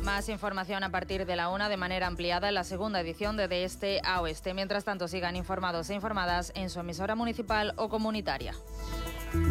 Más información a partir de la 1 de manera ampliada en la segunda edición de Este a Oeste. Mientras tanto, sigan informados e informadas en su emisora municipal o comunitaria.